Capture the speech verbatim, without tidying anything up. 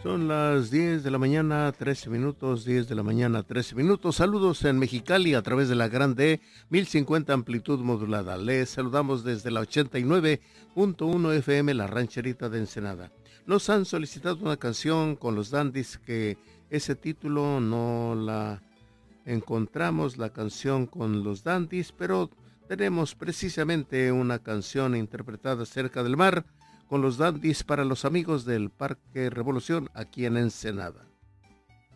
Son las diez de la mañana, trece minutos, diez de la mañana, trece minutos. Saludos en Mexicali a través de la Grande mil cincuenta amplitud modulada. Les saludamos desde la ochenta y nueve punto uno F M, la rancherita de Ensenada. Nos han solicitado una canción con los Dandies que ese título no la encontramos, la canción con los Dandies, pero tenemos precisamente una canción interpretada cerca del mar con los Dandies para los amigos del Parque Revolución aquí en Ensenada.